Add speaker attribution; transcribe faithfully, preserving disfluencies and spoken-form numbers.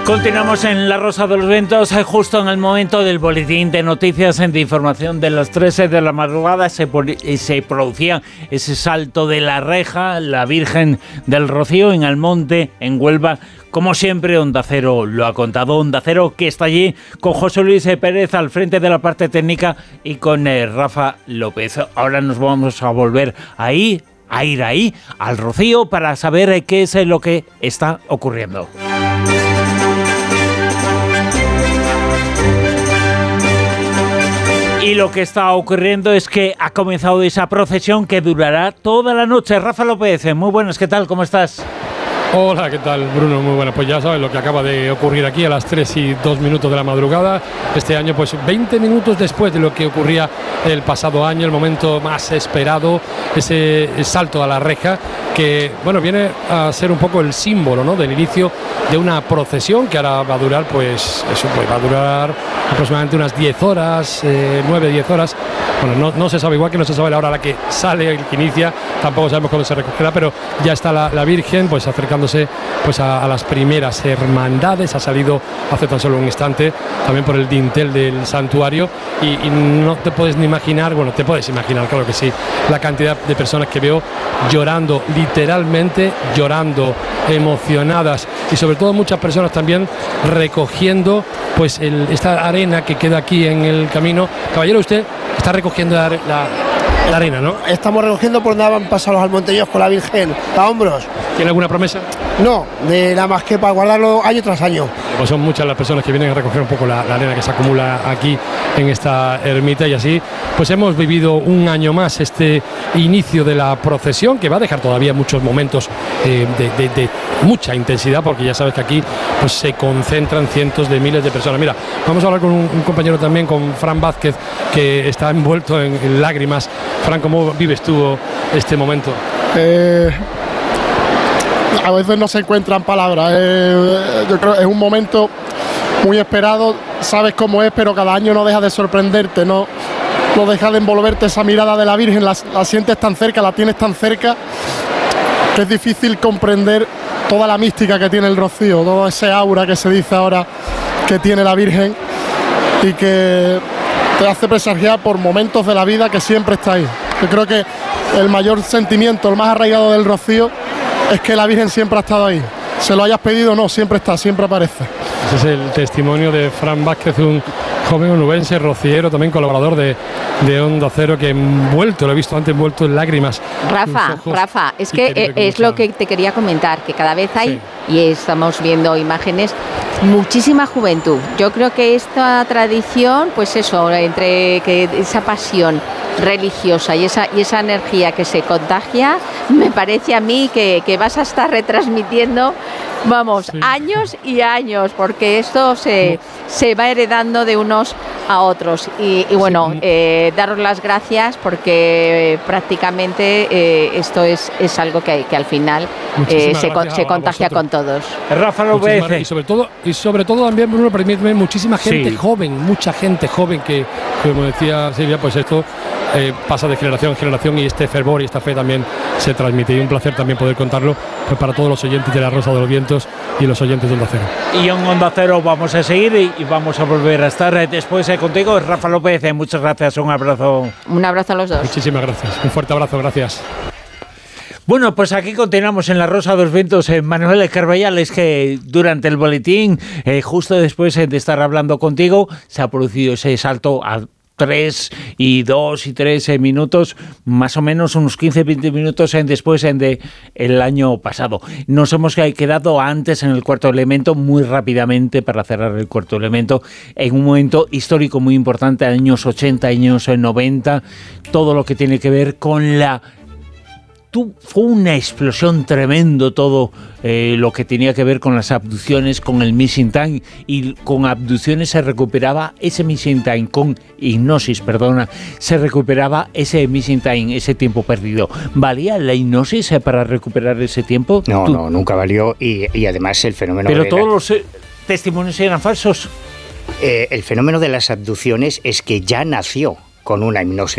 Speaker 1: Continuamos en La Rosa de los Vientos, justo en el momento del boletín de noticias de información de las trece de la madrugada. Se, se producía ese salto de la reja, la Virgen del Rocío, en Almonte, en Huelva. Como siempre, Onda Cero lo ha contado. Onda Cero, que está allí con José Luis Pérez al frente de la parte técnica y con eh, Rafa López. Ahora nos vamos a volver ahí, a ir ahí, al Rocío, para saber eh, qué es eh, lo que está ocurriendo. Y lo que está ocurriendo es que ha comenzado esa procesión que durará toda la noche. Rafa López, muy buenas, ¿qué tal? ¿Cómo estás?
Speaker 2: Hola, ¿qué tal, Bruno? Muy bueno, pues ya sabes lo que acaba de ocurrir aquí a las tres y dos minutos de la madrugada. Este año, pues veinte minutos después de lo que ocurría el pasado año, el momento más esperado, ese salto a la reja, que, bueno, viene a ser un poco el símbolo, ¿no?, del inicio de una procesión que ahora va a durar, pues, eso, pues va a durar aproximadamente unas diez horas, eh, nueve, diez horas. Bueno, no, no se sabe, igual que no se sabe la hora a la que sale, el que inicia, tampoco sabemos cuándo se recogerá, pero ya está la, la Virgen, pues acercándose pues a, a las primeras hermandades. Ha salido hace tan solo un instante también por el dintel del santuario y, y no te puedes ni imaginar, bueno, te puedes imaginar, claro que sí, la cantidad de personas que veo llorando, literalmente llorando, emocionadas, y sobre todo muchas personas también recogiendo pues el, esta arena que queda aquí en el camino. Caballero, usted está recogiendo la, la, la arena, ¿no?
Speaker 3: Estamos recogiendo por donde han pasado los almonteños con la Virgen, a hombros.
Speaker 2: ¿Tiene alguna promesa?
Speaker 3: No, de nada más que para guardarlo año tras año.
Speaker 2: Pues son muchas las personas que vienen a recoger un poco la, la arena que se acumula aquí en esta ermita, y así pues hemos vivido un año más este inicio de la procesión, que va a dejar todavía muchos momentos eh, de, de, de mucha intensidad, porque ya sabes que aquí pues se concentran cientos de miles de personas. Mira, vamos a hablar con un, un compañero también, con Fran Vázquez, que está envuelto en, en lágrimas. Fran, ¿cómo vives tú este momento?
Speaker 4: Eh... A veces no se encuentran palabras. Eh, yo creo que es un momento muy esperado. Sabes cómo es, pero cada año no deja de sorprenderte, no, no deja de envolverte esa mirada de la Virgen. La, la sientes tan cerca, la tienes tan cerca, que es difícil comprender toda la mística que tiene el Rocío, todo ese aura que se dice ahora que tiene la Virgen, y que te hace presagiar por momentos de la vida que siempre está ahí. Yo creo que el mayor sentimiento, el más arraigado del Rocío, es que la Virgen siempre ha estado ahí. Se lo hayas pedido o no, siempre está, siempre aparece.
Speaker 2: Ese es el testimonio de Fran Vázquez, un joven onubense, rociero, también colaborador de, de Onda Cero, que envuelto, lo he visto antes, envuelto en lágrimas.
Speaker 5: Rafa, Rafa, es que eh, es lo que te quería comentar, que cada vez hay, sí, y estamos viendo imágenes, muchísima juventud. Yo creo que esta tradición, pues eso, entre que esa pasión religiosa y esa, y esa energía que se contagia, me parece a mí que, que vas a estar retransmitiendo, vamos, sí, años y años, porque esto se, se va heredando de unos a otros. Y, y bueno, sí, eh, daros las gracias, porque eh, prácticamente eh, esto es, es algo que, que al final eh, se, con, se contagia con todos.
Speaker 1: Rafa López.
Speaker 2: Y sobre todo, y sobre todo también, Bruno, permíteme, muchísima gente, sí, joven, mucha gente joven que, como decía Silvia, pues esto eh, pasa de generación en generación, y este fervor y esta fe también se transmite. Y un placer también poder contarlo pues para todos los oyentes de La Rosa de los Vientos y los oyentes de Onda Cero.
Speaker 1: Y en Onda Cero vamos a seguir y, y vamos a volver a estar después eh, contigo, Rafa López. Eh, muchas gracias, un abrazo.
Speaker 5: Un abrazo a los dos.
Speaker 2: Muchísimas gracias, un fuerte abrazo, gracias.
Speaker 1: Bueno, pues aquí continuamos en La Rosa de los Vientos. Eh, Manuel Carballal, es que durante el boletín, eh, justo después eh, de estar hablando contigo, se ha producido ese salto a tres y dos y tres eh, minutos, más o menos unos quince, veinte minutos eh, después eh, de el año pasado. Nos hemos quedado antes en el cuarto elemento, muy rápidamente, para cerrar el cuarto elemento, en un momento histórico muy importante, años ochenta, años noventa, todo lo que tiene que ver con la... Tú, fue una explosión tremendo todo eh, lo que tenía que ver con las abducciones, con el missing time, y con abducciones se recuperaba ese missing time, con hipnosis, perdona, se recuperaba ese missing time, ese tiempo perdido. ¿Valía la hipnosis eh, para recuperar ese tiempo?
Speaker 6: No,
Speaker 1: ¿Tú?
Speaker 6: no, nunca valió, y, y además el fenómeno...
Speaker 1: Pero
Speaker 6: de
Speaker 1: todos
Speaker 6: la...
Speaker 1: los eh, testimonios eran falsos.
Speaker 6: Eh, el fenómeno de las abducciones es que ya nació con una hipnosis